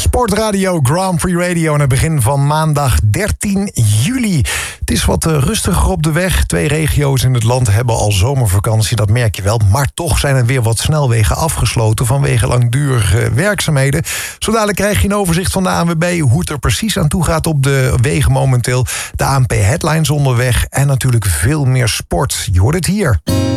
Sportradio, Grand Prix Radio aan het begin van maandag 13 juli. Het is wat rustiger op de weg. 2 regio's in het land hebben al zomervakantie, dat merk je wel. Maar toch zijn er weer wat snelwegen afgesloten vanwege langdurige werkzaamheden. Zo dadelijk krijg je een overzicht van de ANWB hoe het er precies aan toe gaat op de wegen momenteel. De ANP Headlines onderweg en natuurlijk veel meer sport. Je hoort het hier.